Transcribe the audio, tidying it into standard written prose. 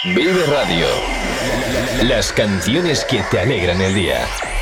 Vive Radio. Las canciones que te alegran el día.